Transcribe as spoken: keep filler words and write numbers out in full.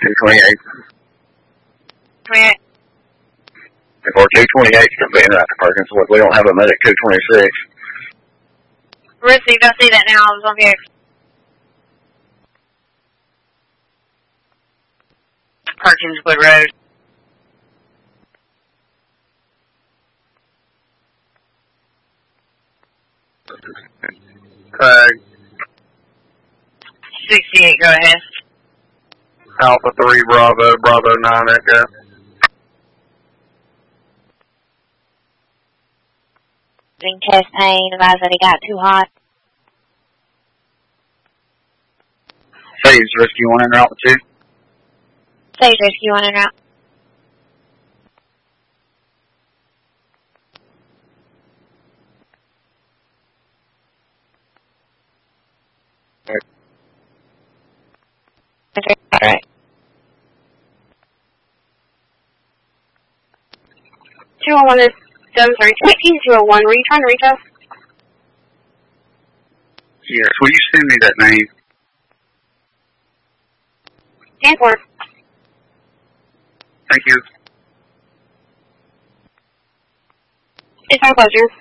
two twenty-eight. twenty-eight. Or two twenty-eight for being right to Perkinswood. We don't have a medic two twenty-six. Received, I see that now. I was on here. Perkinswood Road. Tag. sixty-eight, go ahead. Alpha three, Bravo, Bravo nine, Echo. Chest pain, advise that he got too hot. Sage Rescue one en route two. Sage Rescue one en route. Okay, alright. two oh one is seven three two oh one. Were you trying to reach us? Yes, will you send me that name? ten four. Thank you. It's our pleasure.